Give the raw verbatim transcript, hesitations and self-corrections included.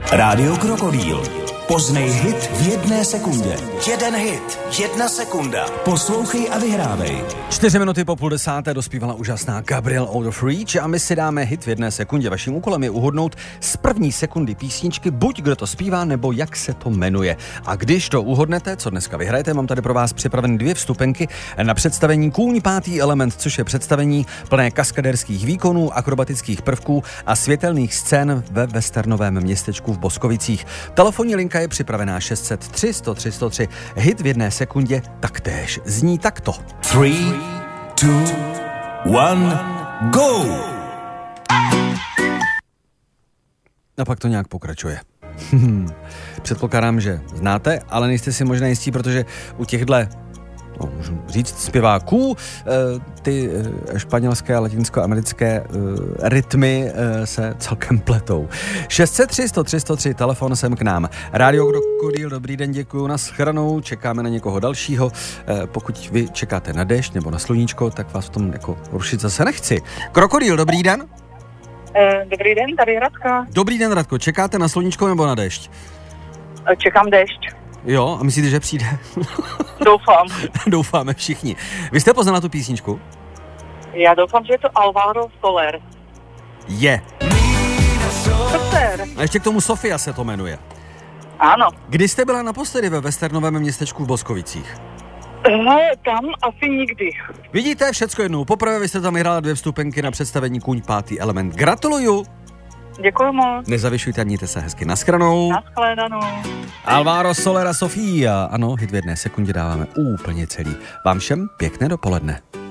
Rádio Krokodýl. Poznej hit v jedné sekundě. Jeden hit, jedna sekunda. Poslouchej a vyhrávej. Čtyři minuty po půl desáté dospívala úžasná Gabrielle Out of Reach a my si dáme hit v jedné sekundě. Vaším úkolem je uhodnout z první sekundy písničky buď kdo to zpívá, nebo jak se to jmenuje. A když to uhodnete, co dneska vyhrajete, mám tady pro vás připravené dvě vstupenky na představení Kůň pátý element, což je představení plné kaskadérských výkonů, akrobatických prvků a světelných scén ve westernovém městečku v Boskovicích. Telefonní linka je připravená šest set tři sto tři sto tři. Hit v jedné sekundě taktéž zní takto. Three, two, one, go! A pak to nějak pokračuje. Předpokládám, že znáte, ale nejste si možná jistí, protože u těchto, no, můžu říct, zpěváků, ty španělské a latinskoamerické rytmy se celkem pletou. šest set tři sto tři sto tři, telefon sem k nám. Rádio Krokodýl, dobrý den, děkuju, nashledanou, čekáme na někoho dalšího. Pokud vy čekáte na déšť nebo na sluníčko, tak vás v tom jako rušit zase nechci. Krokodýl, dobrý den. Dobrý den, tady Radka. Dobrý den, Radko, čekáte na sluníčko nebo na déšť? Čekám déšť. Jo, a myslíte, že přijde? Doufám. Doufáme všichni. Vy jste poznala tu písničku? Já doufám, že je to Alvaro Soler. Je. Super. A ještě k tomu Sofia se to jmenuje. Ano. Kdy jste byla naposledy ve westernovém městečku v Boskovicích? He, tam asi nikdy. Vidíte, všecko jednou. Poprvé vy jste tam hrála dvě vstupenky na představení Kůň pátý element. Gratuluju. Děkuji moc. Nezavyšujte, mějte se hezky. Nashledanou. Nashledanou. Alvaro Soler a Sofia. Ano, hit v jedné sekundě dáváme úplně celý. Vám všem pěkné dopoledne.